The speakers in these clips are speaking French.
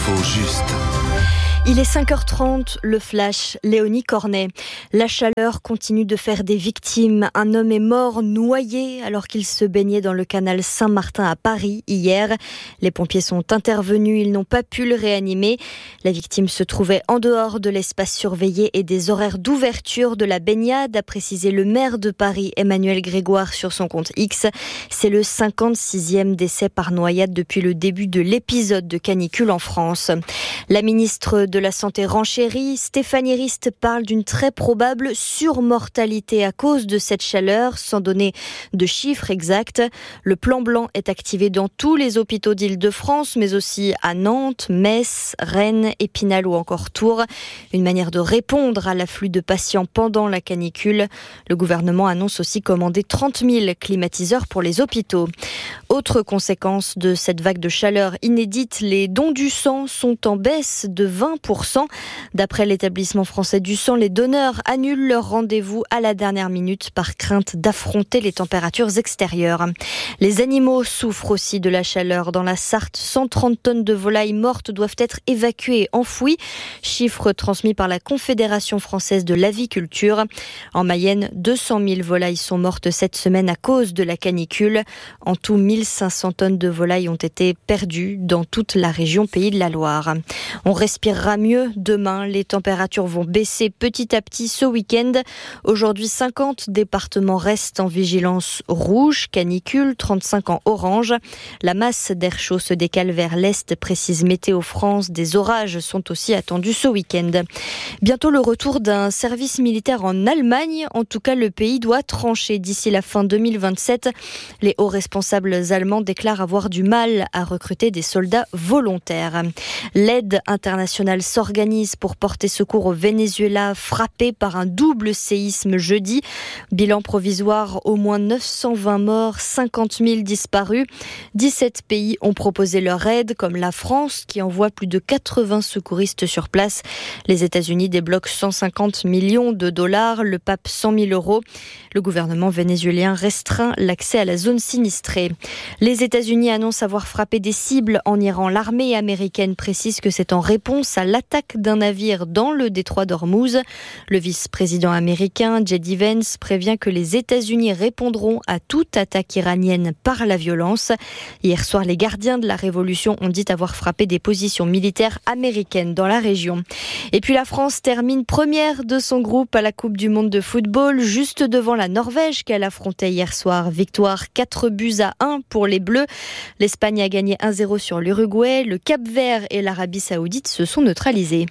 L'info juste. Il est 5h30, le flash, Léonie Cornet. La chaleur continue de faire des victimes. Un homme est mort noyé alors qu'il se baignait dans le canal Saint-Martin à Paris hier. Les pompiers sont intervenus, ils n'ont pas pu le réanimer. La victime se trouvait en dehors de l'espace surveillé et des horaires d'ouverture de la baignade, a précisé le maire de Paris, Emmanuel Grégoire, sur son compte X. C'est le 56e décès par noyade depuis le début de l'épisode de canicule en France. La ministre de la Santé renchérit. Stéphanie Rist parle d'une très probable surmortalité à cause de cette chaleur, sans donner de chiffres exacts. Le plan blanc est activé dans tous les hôpitaux d'Île-de-France, mais aussi à Nantes, Metz, Rennes, Épinal ou encore Tours. Une manière de répondre à l'afflux de patients pendant la canicule. Le gouvernement annonce aussi commander 30 000 climatiseurs pour les hôpitaux. Autre conséquence de cette vague de chaleur inédite, les dons du sang sont en baisse de 20%. D'après l'établissement français du sang, les donneurs annulent leur rendez-vous à la dernière minute par crainte d'affronter les températures extérieures. Les animaux souffrent aussi de la chaleur. Dans la Sarthe, 130 tonnes de volailles mortes doivent être évacuées et enfouies. Chiffre transmis par la Confédération française de l'aviculture. En Mayenne, 200 000 volailles sont mortes cette semaine à cause de la canicule. En tout, 1500 tonnes de volailles ont été perdues dans toute la région Pays de la Loire. On respirera mieux demain. Les températures vont baisser petit à petit ce week-end. Aujourd'hui, 50 départements restent en vigilance rouge, canicule, 35 en orange. La masse d'air chaud se décale vers l'est, précise Météo France. Des orages sont aussi attendus ce week-end. Bientôt le retour d'un service militaire en Allemagne. En tout cas, le pays doit trancher d'ici la fin 2027. Les hauts responsables allemands déclarent avoir du mal à recruter des soldats volontaires. L'aide internationale s'organise pour porter secours au Venezuela, frappé par un double séisme jeudi. Bilan provisoire, au moins 920 morts, 50 000 disparus. 17 pays ont proposé leur aide, comme la France, qui envoie plus de 80 secouristes sur place. Les États-Unis débloquent 150 millions de dollars, le pape 100 000 euros. Le gouvernement vénézuélien restreint l'accès à la zone sinistrée. Les États-Unis annoncent avoir frappé des cibles en Iran. L'armée américaine précise que c'est en réponse à l'attaque d'un navire dans le détroit d'Ormuz. Le vice-président américain, J.D. Vance, prévient que les États-Unis répondront à toute attaque iranienne par la violence. Hier soir, les gardiens de la révolution ont dit avoir frappé des positions militaires américaines dans la région. Et puis la France termine première de son groupe à la Coupe du Monde de football, juste devant la Norvège qu'elle affrontait hier soir. Victoire 4-1 pour les Bleus. L'Espagne a gagné 1-0 sur l'Uruguay. Le Cap-Vert et l'Arabie Saoudite se sont neutralisés.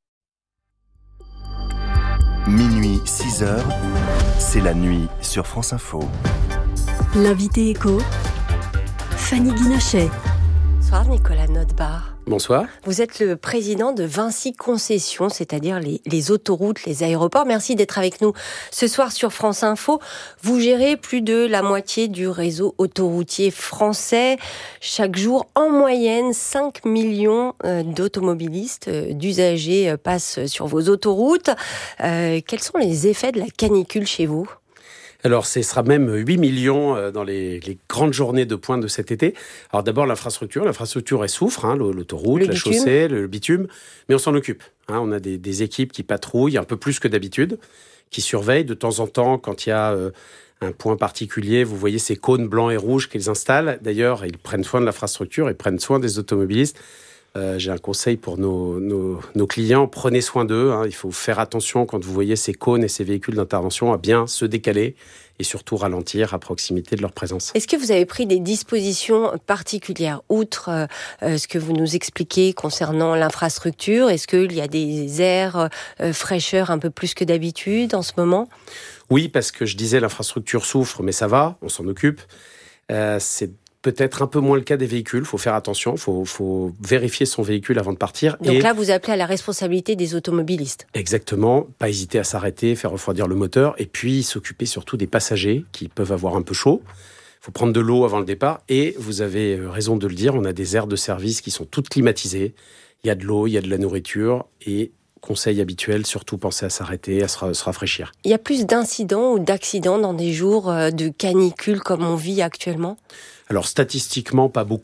Minuit 6h, c'est la nuit sur France Info. L'invité écho, Fanny Guinochet. Bonsoir Nicolas Notebar. Bonsoir. Vous êtes le président de Vinci Concessions, c'est-à-dire les autoroutes, les aéroports. Merci d'être avec nous ce soir sur France Info. Vous gérez plus de la moitié du réseau autoroutier français. Chaque jour, en moyenne, 5 millions d'automobilistes, d'usagers passent sur vos autoroutes. Quels sont les effets de la canicule chez vous ? Alors, ce sera même 8 millions dans les grandes journées de pointe de cet été. Alors d'abord, l'infrastructure, elle souffre, l'autoroute, la chaussée, le bitume, mais on s'en occupe. On a des équipes qui patrouillent un peu plus que d'habitude, qui surveillent de temps en temps quand il y a un point particulier. Vous voyez ces cônes blancs et rouges qu'ils installent. D'ailleurs, ils prennent soin de l'infrastructure, ils prennent soin des automobilistes. J'ai un conseil pour nos clients, prenez soin d'eux. Il faut faire attention quand vous voyez ces cônes et ces véhicules d'intervention à bien se décaler et surtout ralentir à proximité de leur présence. Est-ce que vous avez pris des dispositions particulières, outre ce que vous nous expliquez concernant l'infrastructure ? Est-ce qu'il y a des airs fraîcheur un peu plus que d'habitude en ce moment ? Oui, parce que je disais l'infrastructure souffre, mais ça va, on s'en occupe. C'est peut-être un peu moins le cas des véhicules. Il faut faire attention, il faut vérifier son véhicule avant de partir. Donc là, vous appelez à la responsabilité des automobilistes. Exactement, pas hésiter à s'arrêter, faire refroidir le moteur, et puis s'occuper surtout des passagers qui peuvent avoir un peu chaud. Il faut prendre de l'eau avant le départ, et vous avez raison de le dire, on a des aires de service qui sont toutes climatisées. Il y a de l'eau, il y a de la nourriture, et conseil habituel, surtout penser à s'arrêter, à se rafraîchir. Il y a plus d'incidents ou d'accidents dans des jours de canicule comme on vit actuellement ? Alors statistiquement, pas beaucoup.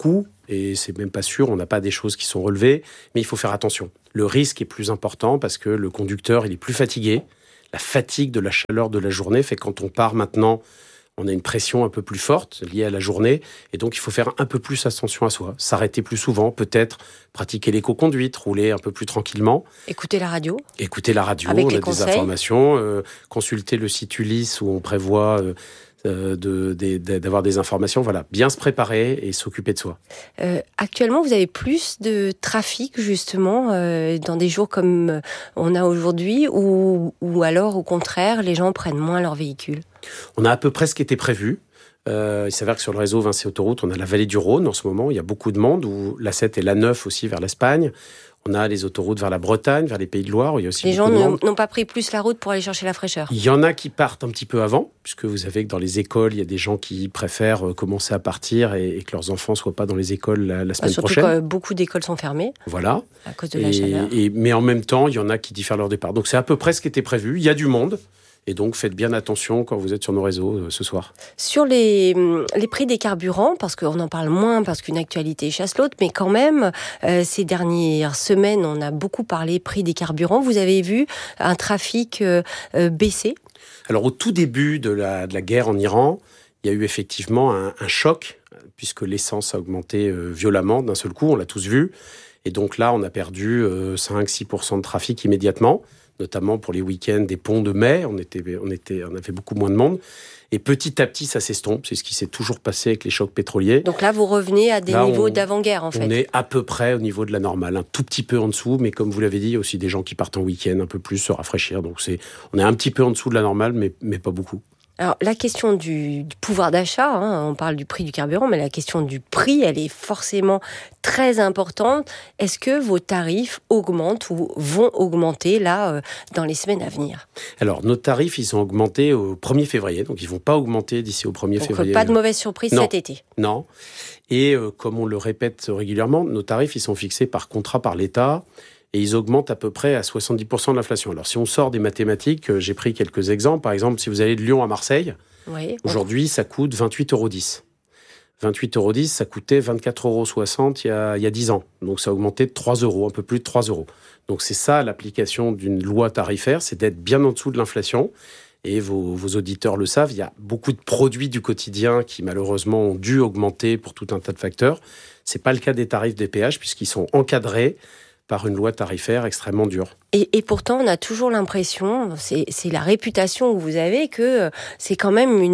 et c'est même pas sûr, on n'a pas des choses qui sont relevées, mais il faut faire attention. Le risque est plus important parce que le conducteur, il est plus fatigué. La fatigue de la chaleur de la journée fait que quand on part maintenant, on a une pression un peu plus forte liée à la journée, et donc il faut faire un peu plus attention à soi, s'arrêter plus souvent, peut-être pratiquer l'éco-conduite, rouler un peu plus tranquillement. Écouter la radio. Avec on a des informations, consulter le site Ulysse où on prévoit d'avoir des informations, voilà, bien se préparer et s'occuper de soi. Actuellement, vous avez plus de trafic justement dans des jours comme on a aujourd'hui, ou alors au contraire, les gens prennent moins leur véhicule? On a à peu près ce qui était prévu. Il s'avère que sur le réseau Vinci Autoroute, on a la vallée du Rhône en ce moment, il y a beaucoup de monde, ou l'A7 et l'A9 aussi vers l'Espagne. On a les autoroutes vers la Bretagne, vers les Pays de Loire, où il y a aussi les gens n'ont pas pris plus la route pour aller chercher la fraîcheur. Il y en a qui partent un petit peu avant, puisque vous savez que dans les écoles, il y a des gens qui préfèrent commencer à partir et que leurs enfants ne soient pas dans les écoles la semaine surtout prochaine. Surtout que beaucoup d'écoles sont fermées. Voilà. À cause de la chaleur. Mais en même temps, il y en a qui diffèrent leur départ. Donc c'est à peu près ce qui était prévu. Il y a du monde. Et donc, faites bien attention quand vous êtes sur nos réseaux ce soir. Sur les prix des carburants, parce qu'on en parle moins, parce qu'une actualité chasse l'autre, mais quand même, ces dernières semaines, on a beaucoup parlé prix des carburants. Vous avez vu un trafic baisser? Alors, au tout début de la guerre en Iran, il y a eu effectivement un choc, puisque l'essence a augmenté violemment d'un seul coup, on l'a tous vu. Et donc là, on a perdu 5-6% de trafic immédiatement, notamment pour les week-ends des ponts de mai, on avait beaucoup moins de monde. Et petit à petit, ça s'estompe. C'est ce qui s'est toujours passé avec les chocs pétroliers. Donc là, vous revenez à des niveaux d'avant-guerre, en fait. On est à peu près au niveau de la normale, un tout petit peu en dessous, mais comme vous l'avez dit, il y a aussi des gens qui partent en week-end un peu plus, se rafraîchir. Donc on est un petit peu en dessous de la normale, mais pas beaucoup. Alors, la question du pouvoir d'achat, on parle du prix du carburant, mais la question du prix, elle est forcément très importante. Est-ce que vos tarifs augmentent ou vont augmenter, là, dans les semaines à venir? Alors, nos tarifs, ils sont augmentés au 1er février, donc ils ne vont pas augmenter d'ici au 1er février. Donc, pas de mauvaise surprise cet été? Non. Et comme on le répète régulièrement, nos tarifs, ils sont fixés par contrat par l'État. Et ils augmentent à peu près à 70% de l'inflation. Alors, si on sort des mathématiques, j'ai pris quelques exemples. Par exemple, si vous allez de Lyon à Marseille, aujourd'hui, ça coûte 28,10 €. 28,10 €, ça coûtait 24,60 € il y a 10 ans. Donc, ça a augmenté de 3 €, un peu plus de 3 €. Donc, c'est ça l'application d'une loi tarifaire, c'est d'être bien en dessous de l'inflation. Et vos auditeurs le savent, il y a beaucoup de produits du quotidien qui, malheureusement, ont dû augmenter pour tout un tas de facteurs. C'est pas le cas des tarifs des péages, puisqu'ils sont encadrés par une loi tarifaire extrêmement dure. Et pourtant, on a toujours l'impression, c'est la réputation que vous avez, que c'est quand même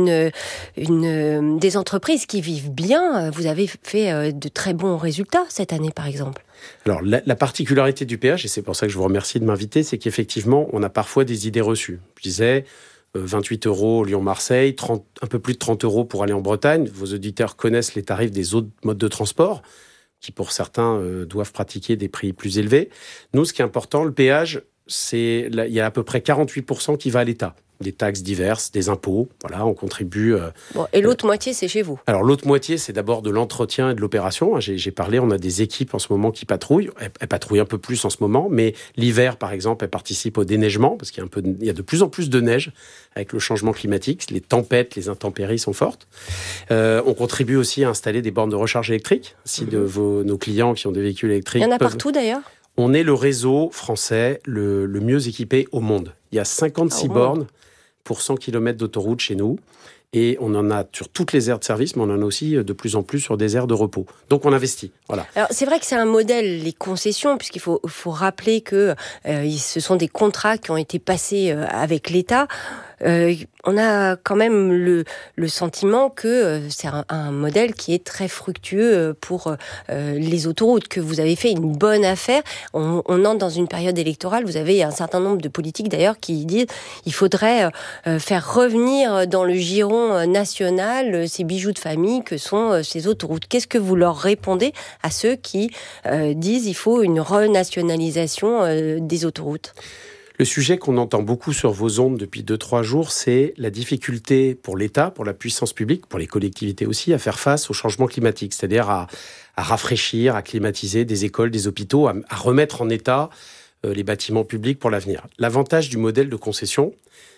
des entreprises qui vivent bien. Vous avez fait de très bons résultats cette année, par exemple. Alors, la particularité du péage, et c'est pour ça que je vous remercie de m'inviter, c'est qu'effectivement, on a parfois des idées reçues. Je disais 28 € Lyon-Marseille, un peu plus de 30 € pour aller en Bretagne. Vos auditeurs connaissent les tarifs des autres modes de transport, qui pour certains doivent pratiquer des prix plus élevés. Nous, ce qui est important, le péage, il y a à peu près 48% qui va à l'État. Des taxes diverses, des impôts, voilà, on contribue. Et l'autre moitié, c'est chez vous? Alors l'autre moitié, c'est d'abord de l'entretien et de l'opération. J'ai parlé, on a des équipes en ce moment qui patrouillent. Elles patrouillent un peu plus en ce moment, mais l'hiver, par exemple, elles participent au déneigement, parce qu'il y a de plus en plus de neige avec le changement climatique. Les tempêtes, les intempéries sont fortes. On contribue aussi à installer des bornes de recharge électrique. Si nos clients qui ont des véhicules électriques... Il y en a partout d'ailleurs? On est le réseau français le mieux équipé au monde. Il y a 56 bornes pour 100 km d'autoroute chez nous. Et on en a sur toutes les aires de service, mais on en a aussi de plus en plus sur des aires de repos. Donc on investit. Voilà. Alors c'est vrai que c'est un modèle, les concessions, puisqu'il faut rappeler que ce sont des contrats qui ont été passés avec l'État. On a quand même le sentiment que c'est un modèle qui est très fructueux pour les autoroutes, que vous avez fait une bonne affaire. On entre dans une période électorale. Vous avez un certain nombre de politiques d'ailleurs qui disent il faudrait faire revenir dans le giron national ces bijoux de famille que sont ces autoroutes. Qu'est-ce que vous leur répondez à ceux qui disent il faut une renationalisation des autoroutes? Le sujet qu'on entend beaucoup sur vos ondes depuis 2-3 jours, c'est la difficulté pour l'État, pour la puissance publique, pour les collectivités aussi, à faire face au changement climatique, c'est-à-dire à rafraîchir, à climatiser des écoles, des hôpitaux, à remettre en état les bâtiments publics pour l'avenir. L'avantage du modèle de concession,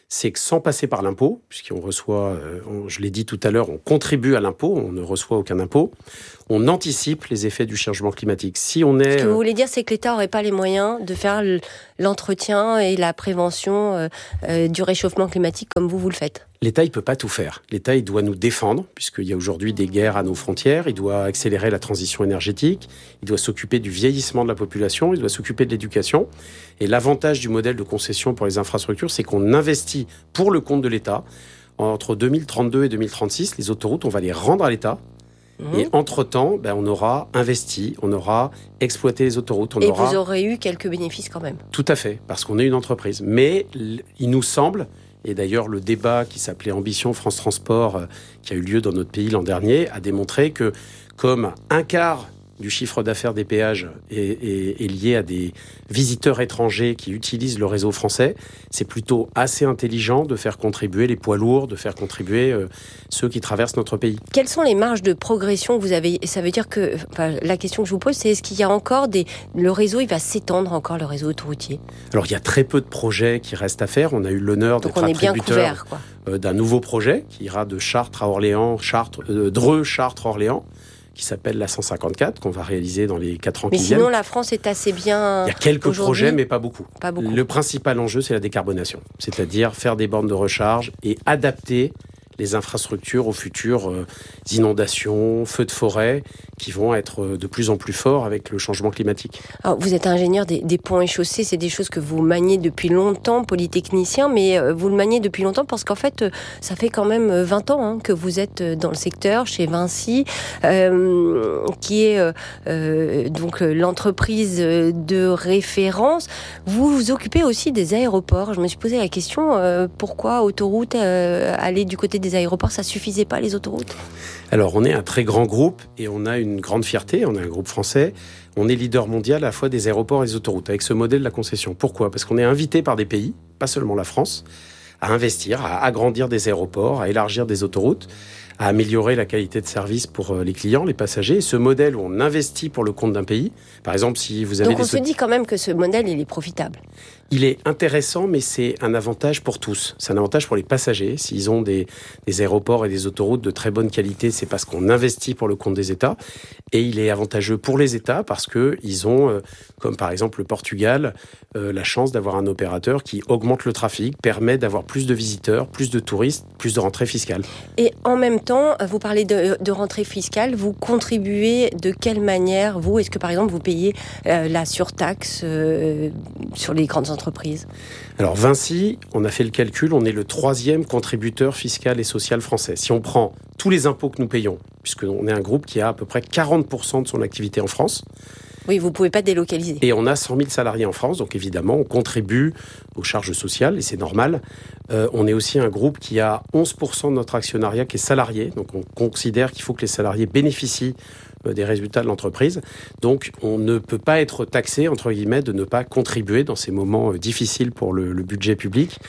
c'est que sans passer par l'impôt, puisqu'on reçoit, je l'ai dit tout à l'heure, on contribue à l'impôt, on ne reçoit aucun impôt, on anticipe les effets du changement climatique. Si on est... Ce que vous voulez dire, c'est que l'État n'aurait pas les moyens de faire l'entretien et la prévention du réchauffement climatique comme vous le faites. L'État, il ne peut pas tout faire. L'État, il doit nous défendre, puisqu'il y a aujourd'hui des guerres à nos frontières. Il doit accélérer la transition énergétique. Il doit s'occuper du vieillissement de la population. Il doit s'occuper de l'éducation. Et l'avantage du modèle de concession pour les infrastructures, c'est qu'on investit pour le compte de l'État. Entre 2032 et 2036, les autoroutes, on va les rendre à l'État. Et entre-temps, on aura investi, on aura exploité les autoroutes. Vous aurez eu quelques bénéfices quand même. Tout à fait, parce qu'on est une entreprise. Mais il nous semble, et d'ailleurs le débat qui s'appelait Ambition France Transport, qui a eu lieu dans notre pays l'an dernier, a démontré que comme un quart du chiffre d'affaires des péages est lié à des visiteurs étrangers qui utilisent le réseau français, c'est plutôt assez intelligent de faire contribuer les poids lourds, de faire contribuer ceux qui traversent notre pays. Quelles sont les marges de progression que vous avez ? Ça veut dire que, la question que je vous pose, c'est est-ce qu'il y a encore le réseau, il va s'étendre encore, le réseau autoroutier ? Alors il y a très peu de projets qui restent à faire. On a eu l'honneur d'être attributeur d'un nouveau projet qui ira de Chartres à Orléans, Dreux, Chartres, Orléans, qui s'appelle la 154, qu'on va réaliser dans les 4 ans qui viennent. Mais sinon, la France est assez bien. Il y a quelques projets, mais pas beaucoup. Pas beaucoup. Le principal enjeu, c'est la décarbonation. C'est-à-dire faire des bornes de recharge et adapter les infrastructures aux futures inondations, feux de forêt, qui vont être de plus en plus forts avec le changement climatique. Alors, vous êtes ingénieur des ponts et chaussées, c'est des choses que vous maniez depuis longtemps, polytechnicien, mais vous le maniez depuis longtemps parce qu'en fait, ça fait quand même 20 ans que vous êtes dans le secteur, chez Vinci, qui est donc l'entreprise de référence. Vous vous occupez aussi des aéroports. Je me suis posé la question, pourquoi autoroute, aller du côté des aéroports, ça suffisait pas les autoroutes ? Alors, on est un très grand groupe et on a une grande fierté. On est un groupe français. On est leader mondial à la fois des aéroports et des autoroutes avec ce modèle de la concession. Pourquoi ? Parce qu'on est invité par des pays, pas seulement la France, à investir, à agrandir des aéroports, à élargir des autoroutes, à améliorer la qualité de service pour les clients, les passagers. Et ce modèle où on investit pour le compte d'un pays, par exemple, si vous avez... Donc on se dit quand même que ce modèle, il est profitable. Il est intéressant, mais c'est un avantage pour tous. C'est un avantage pour les passagers. S'ils ont des aéroports et des autoroutes de très bonne qualité, c'est parce qu'on investit pour le compte des États. Et il est avantageux pour les États parce qu'ils ont, comme par exemple le Portugal, la chance d'avoir un opérateur qui augmente le trafic, permet d'avoir plus de visiteurs, plus de touristes, plus de rentrées fiscales. Et en même temps, vous parlez de rentrée fiscale, vous contribuez de quelle manière, vous ? Est-ce que par exemple vous payez la surtaxe sur les grandes entreprises ? Alors Vinci, on a fait le calcul, on est le 3e contributeur fiscal et social français. Si on prend tous les impôts que nous payons, puisqu'on est un groupe qui a à peu près 40% de son activité en France. Oui, vous ne pouvez pas délocaliser. Et on a 100 000 salariés en France, donc évidemment, on contribue aux charges sociales, et c'est normal. On est aussi un groupe qui a 11% de notre actionnariat qui est salarié, donc on considère qu'il faut que les salariés bénéficient des résultats de l'entreprise. Donc, on ne peut pas être taxé, entre guillemets, de ne pas contribuer dans ces moments difficiles pour le budget public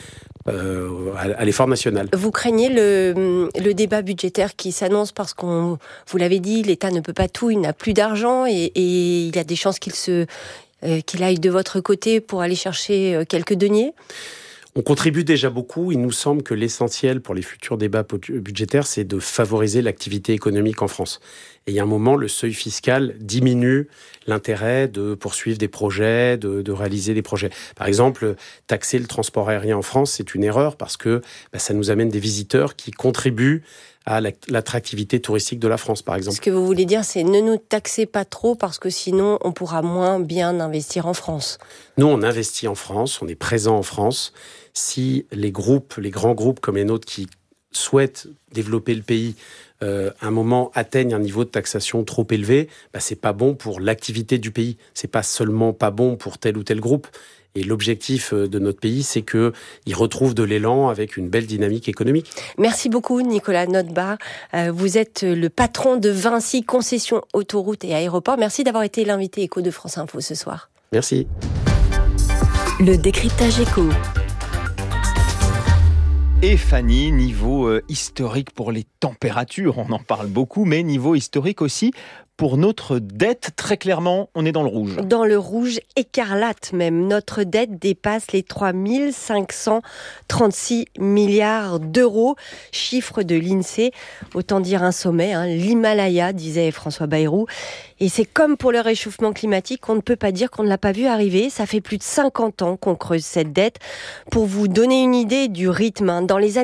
à l'effort national. Vous craignez le débat budgétaire qui s'annonce parce qu'on, vous l'avez dit, l'État ne peut pas tout, il n'a plus d'argent et il y a des chances qu'il aille de votre côté pour aller chercher quelques deniers ? On contribue déjà beaucoup. Il nous semble que l'essentiel pour les futurs débats budgétaires, c'est de favoriser l'activité économique en France. Et il y a un moment, le seuil fiscal diminue l'intérêt de poursuivre des projets, de réaliser des projets. Par exemple, taxer le transport aérien en France, c'est une erreur parce que ça nous amène des visiteurs qui contribuent à l'attractivité touristique de la France, par exemple. Ce que vous voulez dire, c'est ne nous taxez pas trop parce que sinon, on pourra moins bien investir en France. Nous, on investit en France, on est présent en France. Si les grands groupes comme les nôtres qui souhaitent développer le pays, à un moment atteignent un niveau de taxation trop élevé, c'est pas bon pour l'activité du pays. C'est pas seulement pas bon pour tel ou tel groupe. Et l'objectif de notre pays, c'est qu'il retrouve de l'élan avec une belle dynamique économique. Merci beaucoup, Nicolas Notebaert. Vous êtes le patron de Vinci Concessions Autoroutes et Aéroports. Merci d'avoir été l'invité Écho de France Info ce soir. Merci. Le décryptage Écho. Et Fanny, niveau historique pour les températures, on en parle beaucoup, mais niveau historique aussi pour notre dette. Très clairement, on est dans le rouge. Dans le rouge écarlate même. Notre dette dépasse les 3 536 milliards d'euros. Chiffre de l'INSEE. Autant dire un sommet, l'Himalaya, disait François Bayrou. Et c'est comme pour le réchauffement climatique, on ne peut pas dire qu'on ne l'a pas vu arriver. Ça fait plus de 50 ans qu'on creuse cette dette. Pour vous donner une idée du rythme, dans les années